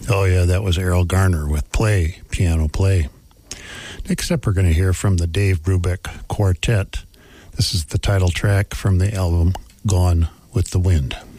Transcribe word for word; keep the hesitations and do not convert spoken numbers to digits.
Oh, yeah, that was Errol Garner with Play, Piano Play. Next up, we're going to hear from the Dave Brubeck Quartet. This is the title track from the album Gone with the Wind.